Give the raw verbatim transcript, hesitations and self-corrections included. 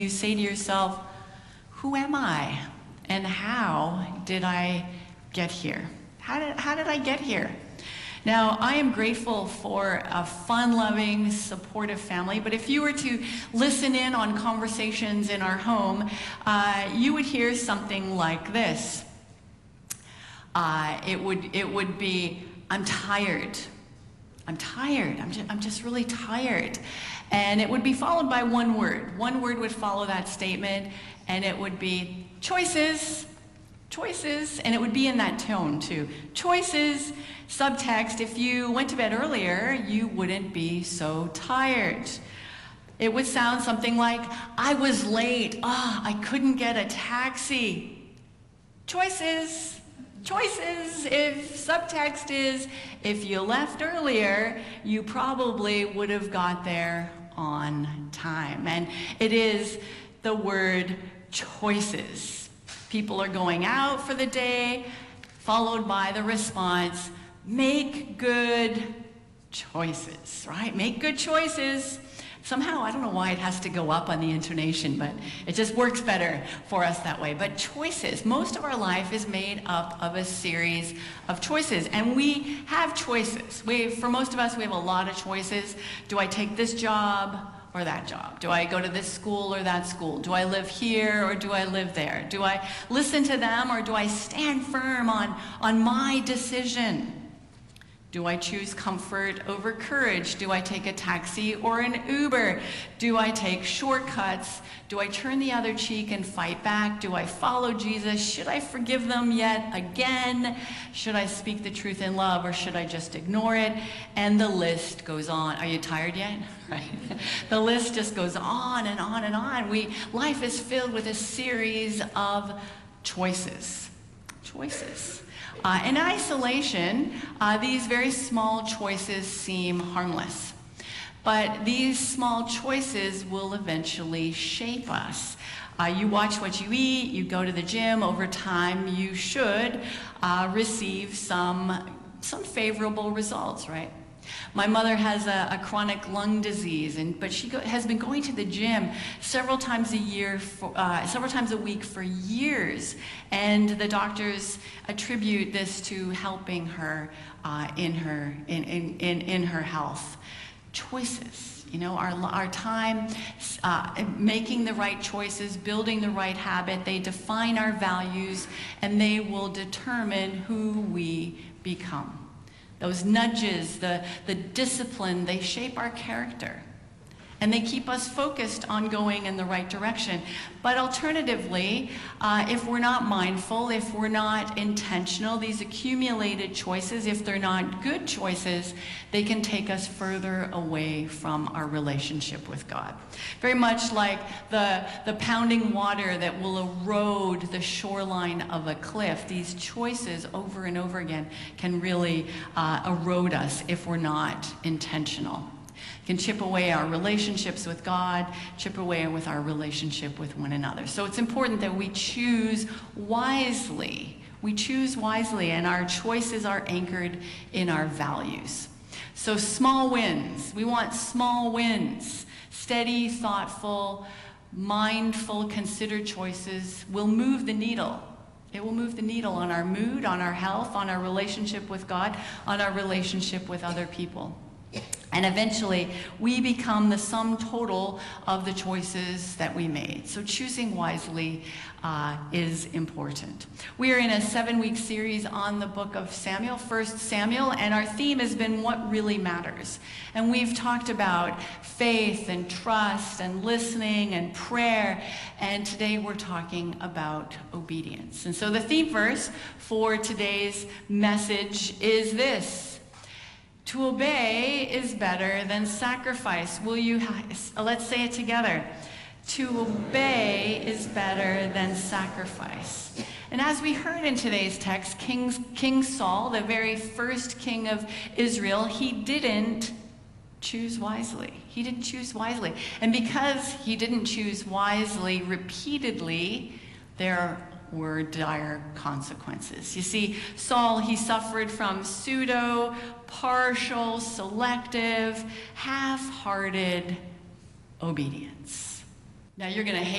You say to yourself, who am I? And how did I get here? How did, how did I get here? Now, I am grateful for a fun-loving, supportive family, but if you were to listen in on conversations in our home, uh, you would hear something like this. Uh, it would, it would be, I'm tired. I'm tired. I'm just, I'm just really tired. And it would be followed by one word. One word would follow that statement, and it would be choices, choices, and it would be in that tone too. Choices, subtext, if you went to bed earlier, you wouldn't be so tired. It would sound something like, I was late. Ah, oh, I couldn't get a taxi. Choices. Choices. If subtext is, if you left earlier, you probably would have got there on time. And it is the word choices. People are going out for the day, followed by the response, make good choices, right? Make good choices. Somehow, I don't know why it has to go up on the intonation, but it just works better for us that way. But choices, most of our life is made up of a series of choices, and we have choices. We, for most of us, we have a lot of choices. Do I take this job or that job? Do I go to this school or that school? Do I live here or do I live there? Do I listen to them or do I stand firm on, on my decision? Do I choose comfort over courage? Do I take a taxi or an Uber? Do I take shortcuts? Do I turn the other cheek and fight back? Do I follow Jesus? Should I forgive them yet again? Should I speak the truth in love, or should I just ignore it? And the list goes on. Are you tired yet? Right. The list just goes on and on and on. We, life is filled with a series of choices. Choices. Uh, in isolation, uh, these very small choices seem harmless. But these small choices will eventually shape us. Uh, you watch what you eat, you go to the gym, over time you should uh, receive some, some favorable results, right? My mother has a, a chronic lung disease, and but she go, has been going to the gym several times a year, for, uh, several times a week for years, and the doctors attribute this to helping her uh, in her in, in, in, in her health. Choices, you know, our our time, uh, making the right choices, building the right habit. They define our values, and they will determine who we become. Those nudges, the, the discipline, they shape our character. And they keep us focused on going in the right direction. But alternatively, uh, if we're not mindful, if we're not intentional, these accumulated choices, if they're not good choices, they can take us further away from our relationship with God. Very much like the, the pounding water that will erode the shoreline of a cliff, these choices over and over again can really uh, erode us if we're not intentional. Can chip away our relationships with God, chip away with our relationship with one another. So it's important that we choose wisely. We choose wisely, and our choices are anchored in our values. So small wins. We want small wins. Steady, thoughtful, mindful, considered choices will move the needle. It will move the needle on our mood, on our health, on our relationship with God, on our relationship with other people. And eventually, we become the sum total of the choices that we made. So choosing wisely uh, is important. We are in a seven-week series on the book of Samuel, First Samuel, and our theme has been what really matters. And we've talked about faith and trust and listening and prayer, and today we're talking about obedience. And so the theme verse for today's message is this: to obey is better than sacrifice. Will you, let's say it together. To obey is better than sacrifice. And as we heard in today's text, King, King Saul, the very first king of Israel, he didn't choose wisely. He didn't choose wisely. And because he didn't choose wisely repeatedly, there were dire consequences. You see, Saul, he suffered from pseudo, partial, selective, half-hearted obedience. Now you're going to hate